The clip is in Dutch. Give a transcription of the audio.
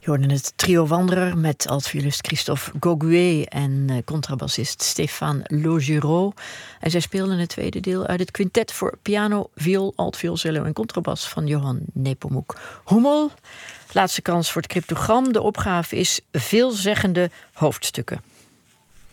Je hoorde het trio Wanderer met altviolist Christophe Goguet en contrabassist Stéphane Loguereau. En zij speelden het tweede deel uit het quintet voor piano, viool, altviolcello en contrabas van Johan Nepomuk Hummel. Laatste kans voor het cryptogram. De opgave is veelzeggende hoofdstukken.